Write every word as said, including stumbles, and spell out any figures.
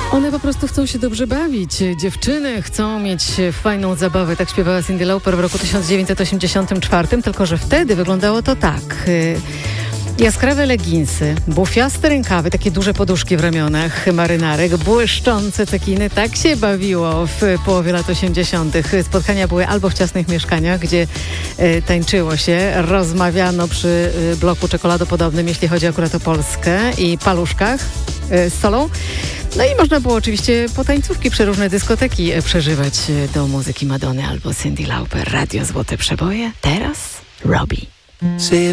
One po prostu chcą się dobrze bawić. Dziewczyny chcą mieć fajną zabawę. Tak śpiewała Cyndi Lauper w roku tysiąc dziewięćset osiemdziesiątym czwartym, tylko że wtedy wyglądało to tak. Jaskrawe leginsy, bufiaste rękawy, takie duże poduszki w ramionach marynarek, błyszczące cekiny. Tak się bawiło w połowie lat osiemdziesiątych. Spotkania były albo w ciasnych mieszkaniach, gdzie y, tańczyło się, rozmawiano przy y, bloku czekoladopodobnym, jeśli chodzi akurat o Polskę, i paluszkach y, z solą. No i można było oczywiście potańcówki, przeróżne dyskoteki przeżywać do muzyki Madony albo Cyndi Lauper. Radio Złote Przeboje. Teraz Robbie.